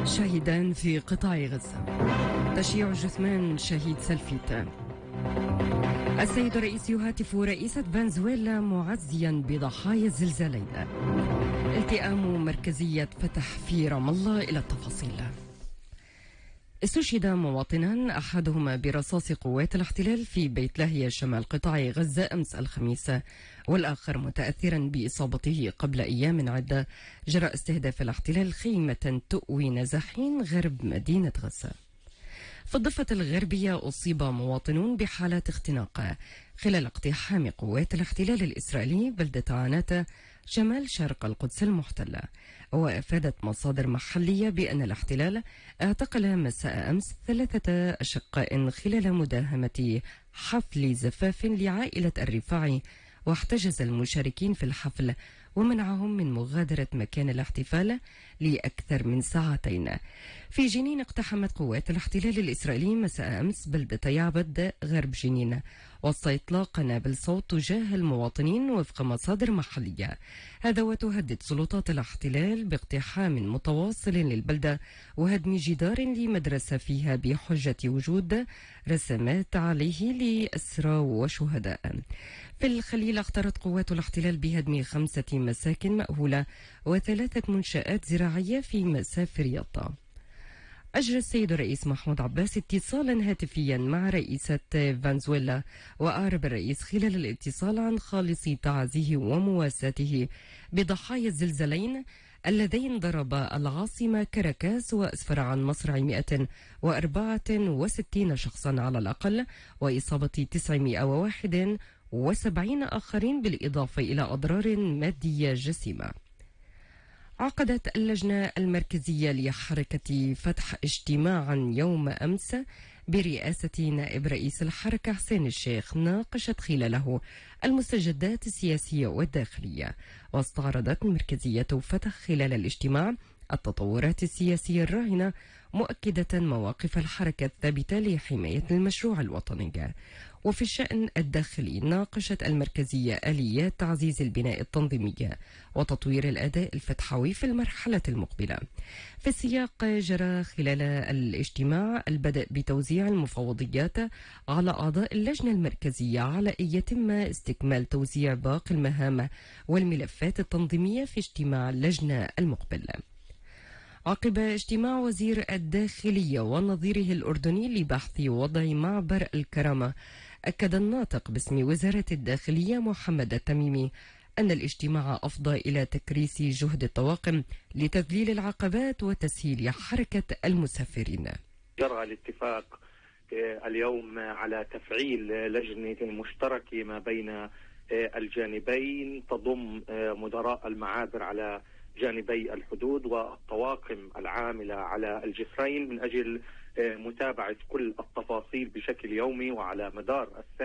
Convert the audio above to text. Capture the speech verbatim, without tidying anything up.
شهيدان في قطاع غزة. تشييع جثمان شهيد سلفيت. السيد الرئيس يهاتف رئيسة فنزويلا معزيا بضحايا الزلزالين. التئام مركزية فتح في رام الله. إلى التفاصيل. استشهد مواطنان أحدهما برصاص قوات الاحتلال في بيت لاهيا شمال قطاع غزة أمس الخميس، والآخر متأثرا بإصابته قبل أيام عدة جراء استهداف الاحتلال خيمة تؤوي نزاحين غرب مدينة غزة. في الضفة الغربية أصيب مواطنون بحالات اختناق خلال اقتحام قوات الاحتلال الإسرائيلي بلدة عناتة شمال شرق القدس المحتلة. وأفادت مصادر محلية بأن الاحتلال اعتقل مساء أمس ثلاثة أشقاء خلال مداهمة حفل زفاف لعائلة الرفاعي، واحتجز المشاركين في الحفل ومنعهم من مغادرة مكان الاحتفال لأكثر من ساعتين. في جنين اقتحمت قوات الاحتلال الإسرائيلي مساء أمس بلدة يعبد غرب جنين وسط إطلاق قنابل صوت تجاه المواطنين وفق مصادر محلية. هذا وتهدد سلطات الاحتلال باقتحام متواصل للبلدة وهدم جدار لمدرسة فيها بحجة وجود رسمات عليه لأسرى وشهداء. في الخليل اختارت قوات الاحتلال بهدم خمسة مساكن مأهولة وثلاثة منشآت زراعية في مسافر يطا. أجرى السيد الرئيس محمود عباس اتصالا هاتفيا مع رئيسة فنزويلا وأعرب الرئيس خلال الاتصال عن خالص تعزيه ومواساته بضحايا الزلزالين اللذين ضربا العاصمة كاراكاس وأسفر عن مصرع مئة وأربعة وستين شخصا على الأقل وإصابة تسعمئة وواحد وسبعين آخرين بالإضافة إلى أضرار مادية جسيمة. عقدت اللجنة المركزية لحركة فتح اجتماعا يوم أمس برئاسة نائب رئيس الحركة حسين الشيخ ناقشت خلاله المستجدات السياسية والداخلية. واستعرضت مركزية فتح خلال الاجتماع التطورات السياسية الراهنة، مؤكدة مواقف الحركة الثابتة لحماية المشروع الوطني. وفي الشأن الداخلي ناقشت المركزية آليات تعزيز البناء التنظيمي وتطوير الأداء الفتحوي في المرحلة المقبلة. في السياق جرى خلال الاجتماع البدء بتوزيع المفوضيات على أعضاء اللجنة المركزية على أن يتم استكمال توزيع باقي المهام والملفات التنظيمية في اجتماع اللجنة المقبل. عقب اجتماع وزير الداخلية ونظيره الأردني لبحث وضع معبر الكرامة، أكد الناطق باسم وزارة الداخلية محمد التميمي أن الاجتماع أفضى إلى تكريس جهد الطواقم لتذليل العقبات وتسهيل حركة المسافرين. جرى الاتفاق اليوم على تفعيل لجنة مشتركة ما بين الجانبين تضم مدراء المعابر على جانبي الحدود والطواقم العاملة على الجسرين من أجل متابعة كل التفاصيل بشكل يومي وعلى مدار الساعة.